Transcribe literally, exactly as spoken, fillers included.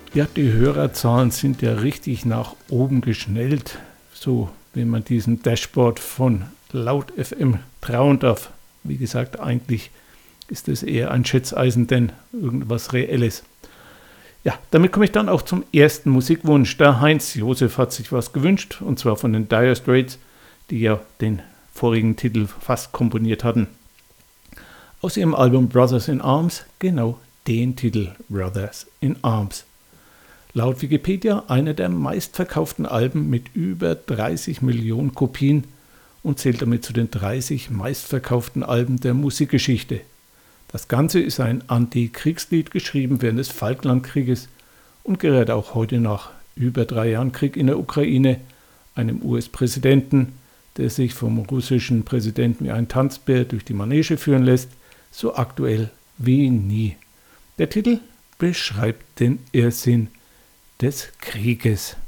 Ja, die Hörerzahlen sind ja richtig nach oben geschnellt, so wenn man diesem Dashboard von Laut F M trauen darf. Wie gesagt, eigentlich ist es eher ein Schätzeisen, denn irgendwas Reelles. Ja, damit komme ich dann auch zum ersten Musikwunsch. Der Heinz Josef hat sich was gewünscht, und zwar von den Dire Straits, die ja den vorigen Titel fast komponiert hatten. Aus ihrem Album Brothers in Arms, genau den Titel Brothers in Arms. Laut Wikipedia einer der meistverkauften Alben mit über dreißig Millionen Kopien und zählt damit zu den dreißig meistverkauften Alben der Musikgeschichte. Das Ganze ist ein Anti-Kriegslied, geschrieben während des Falklandkrieges und gerät auch heute nach über drei Jahren Krieg in der Ukraine einem U S-Präsidenten, der sich vom russischen Präsidenten wie ein Tanzbär durch die Manege führen lässt, so aktuell wie nie. Der Titel beschreibt den Irrsinn des Krieges.